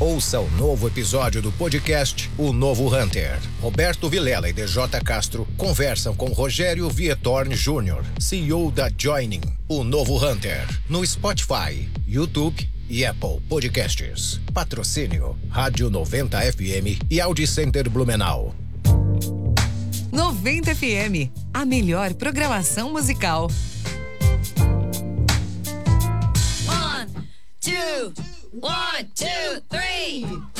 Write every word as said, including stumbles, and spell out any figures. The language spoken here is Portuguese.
Ouça o novo episódio do podcast O Novo Hunter. Roberto Vilela e D J Castro conversam com Rogério Vietorn Júnior, C E O da Joining, O Novo Hunter, no Spotify, YouTube e Apple Podcasts. Patrocínio Rádio noventa F M e Audi Center Blumenau. noventa F M, a melhor programação musical. One, two, one, two, three.